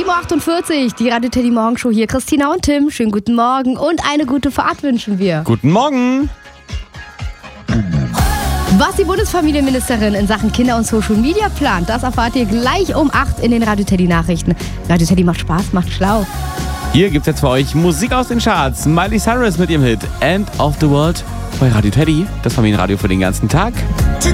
7.48 Uhr, die Radio Teddy Morgenshow hier. Christina und Tim, schönen guten Morgen und eine gute Fahrt wünschen wir. Guten Morgen. Was die Bundesfamilienministerin in Sachen Kinder und Social Media plant, das erfahrt ihr gleich um 8 in den Radio Teddy Nachrichten. Radio Teddy macht Spaß, macht schlau. Hier gibt's jetzt für euch Musik aus den Charts. Miley Cyrus mit ihrem Hit End of the World bei Radio Teddy. Das Familienradio für den ganzen Tag.